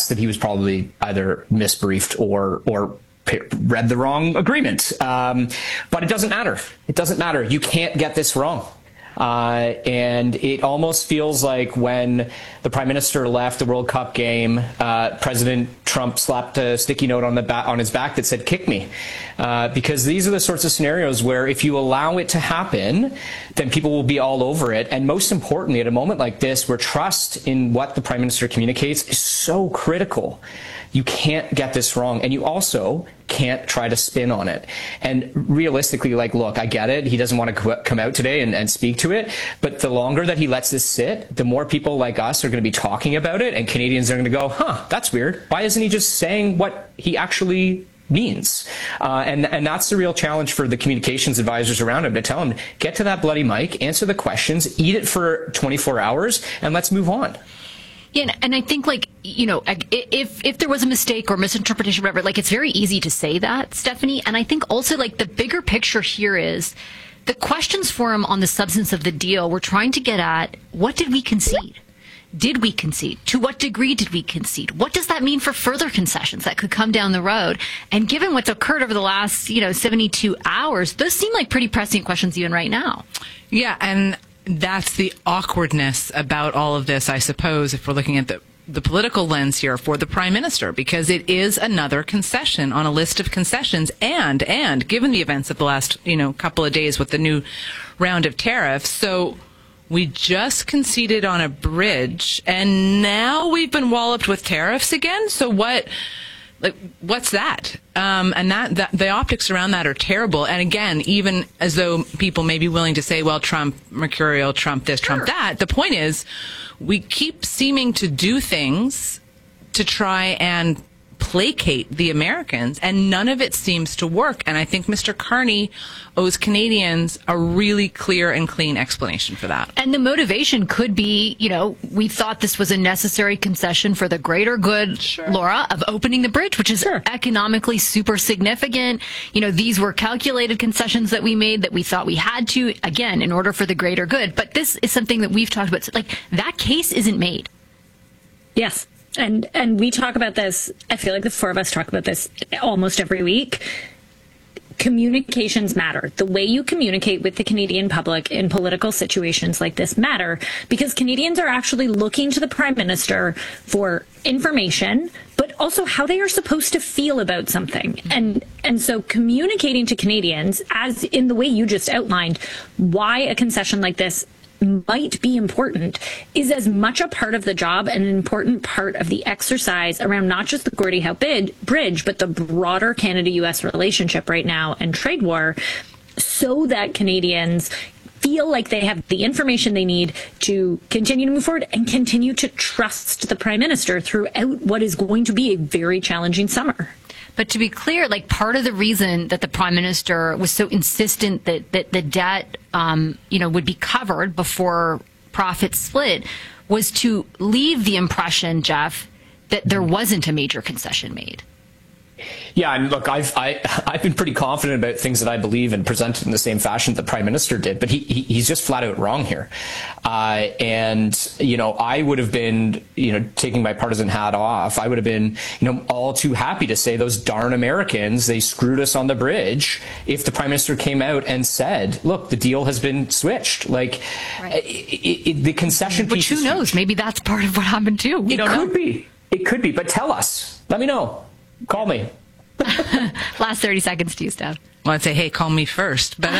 suggests that he was probably either misbriefed or read the wrong agreement. But it doesn't matter. It doesn't matter. You can't get this wrong. And it almost feels like when the Prime Minister left the World Cup game, President Trump slapped a sticky note on his back that said, "Kick me." Because these are the sorts of scenarios where if you allow it to happen, then people will be all over it. And most importantly, at a moment like this, where trust in what the Prime Minister communicates is so critical, you can't get this wrong. And you also can't try to spin on it. And realistically, like, look, I get it. He doesn't want to come out today and speak to it. But the longer that he lets this sit, the more people like us are going to be talking about it. And Canadians are going to go, that's weird. Why isn't he just saying what he actually means? And that's the real challenge for the communications advisors around him, to tell him, get to that bloody mic, answer the questions, eat it for 24 hours, and let's move on. Yeah, and I think, like, if there was a mistake or misinterpretation, whatever, like, it's very easy to say that, Stephanie. And I think also, like, the bigger picture here is the questions for him on the substance of the deal were trying to get at, what did we concede? Did we concede? To what degree did we concede? What does that mean for further concessions that could come down the road? And given what's occurred over the last, 72 hours, those seem like pretty pressing questions even right now. Yeah, and that's the awkwardness about all of this, I suppose, if we're looking at the political lens here for the Prime Minister, because it is another concession on a list of concessions. And given the events of the last, couple of days with the new round of tariffs, so we just conceded on a bridge and now we've been walloped with tariffs again. So what's that? And that the optics around that are terrible. And again, even as though people may be willing to say, well, Trump, Mercurial, Trump this, Trump that, the point is we keep seeming to do things to try and placate the Americans, and none of it seems to work. And I think Mr. Carney owes Canadians a really clear and clean explanation for that. And the motivation could be, we thought this was a necessary concession for the greater good, sure, Laura, of opening the bridge, which is economically super significant. These were calculated concessions that we made that we thought we had to, again, in order for the greater good. But this is something that we've talked about. Like, that case isn't made. Yes. And we talk about this, I feel like the four of us talk about this almost every week. Communications matter. The way you communicate with the Canadian public in political situations like this matter, because Canadians are actually looking to the Prime Minister for information, but also how they are supposed to feel about something. And so communicating to Canadians, as in the way you just outlined, why a concession like this might be important, is as much a part of the job and an important part of the exercise around not just the Gordie Howe Bridge, but the broader Canada-US relationship right now and trade war, so that Canadians feel like they have the information they need to continue to move forward and continue to trust the Prime Minister throughout what is going to be a very challenging summer. But to be clear, like, part of the reason that the Prime Minister was so insistent that the debt, would be covered before profits split was to leave the impression, Jeff, that there wasn't a major concession made. Yeah, and look, I've been pretty confident about things that I believe and presented in the same fashion that the Prime Minister did, but he's just flat out wrong here. I would have been, taking my partisan hat off, I would have been, all too happy to say those darn Americans, they screwed us on the bridge, if the Prime Minister came out and said, look, the deal has been switched. Like, right. The concession piece. Which, who knows? Maybe that's part of what happened too. We don't know. It could be, but tell us. Let me know. Call me. Last 30 seconds to you, Steph. Well, I'd say, hey, call me first. But,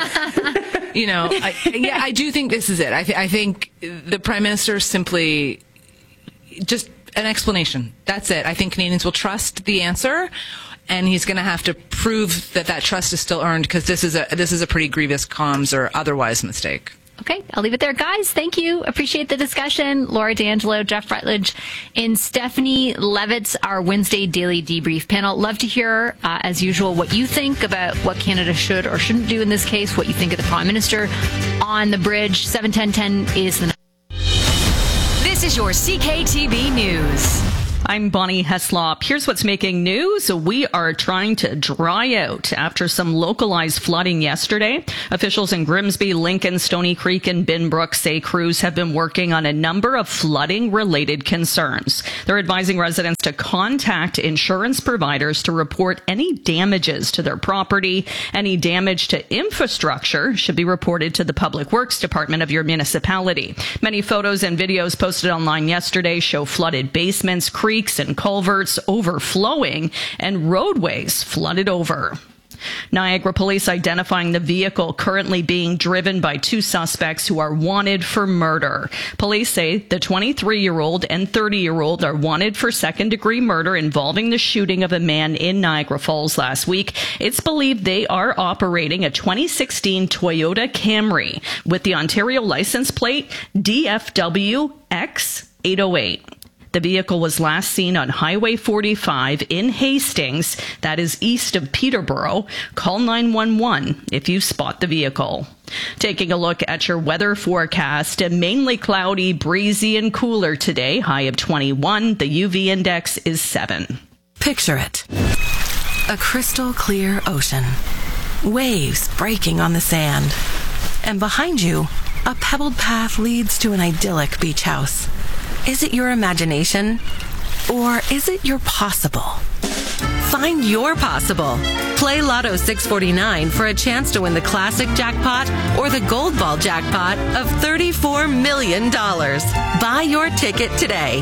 I do think this is it. I think the Prime Minister simply just an explanation. That's it. I think Canadians will trust the answer, and he's going to have to prove that trust is still earned, because this is a pretty grievous comms or otherwise mistake. Okay, I'll leave it there. Guys, thank you. Appreciate the discussion. Laura D'Angelo, Jeff Rutledge, and Stephanie Levitz, our Wednesday Daily Debrief panel. Love to hear, as usual, what you think about what Canada should or shouldn't do in this case, what you think of the Prime Minister on the bridge. 71010 is the number. This is your CKTB News. I'm Bonnie Heslop. Here's what's making news. We are trying to dry out after some localized flooding yesterday. Officials in Grimsby, Lincoln, Stony Creek, and Binbrook say crews have been working on a number of flooding-related concerns. They're advising residents to contact insurance providers to report any damages to their property. Any damage to infrastructure should be reported to the Public Works Department of your municipality. Many photos and videos posted online yesterday show flooded basements, creeks, and culverts overflowing, and roadways flooded over. Niagara police identifying the vehicle currently being driven by two suspects who are wanted for murder. Police say the 23-year-old and 30-year-old are wanted for second-degree murder involving the shooting of a man in Niagara Falls last week. It's believed they are operating a 2016 Toyota Camry with the Ontario license plate DFW X808. The vehicle was last seen on Highway 45 in Hastings, that is east of Peterborough. Call 911 if you spot the vehicle. Taking a look at your weather forecast, mainly cloudy, breezy, and cooler today. High of 21. The UV index is 7. Picture it. A crystal clear ocean. Waves breaking on the sand. And behind you, a pebbled path leads to an idyllic beach house. Is it your imagination? Or is it your possible? Find your possible. Play Lotto 649 for a chance to win the classic jackpot or the gold ball jackpot of $34 million. Buy your ticket today.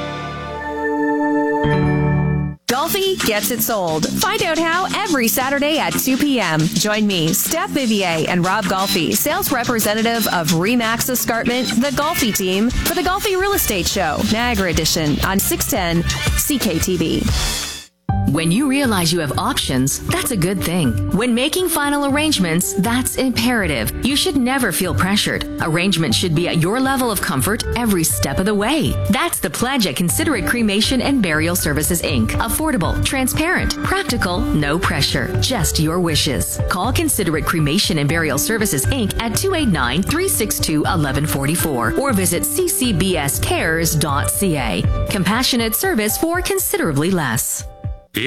Golfi gets it sold. Find out how every Saturday at 2 p.m. Join me, Steph Vivier, and Rob Golfi, sales representative of Remax Escarpment, the Golfi team, for the Golfi Real Estate Show, Niagara Edition, on 610 CKTV. When you realize you have options, that's a good thing. When making final arrangements, that's imperative. You should never feel pressured. Arrangements should be at your level of comfort every step of the way. That's the pledge at Considerate Cremation and Burial Services, Inc. Affordable, transparent, practical, no pressure, just your wishes. Call Considerate Cremation and Burial Services, Inc. at 289-362-1144 or visit ccbscares.ca. Compassionate service for considerably less.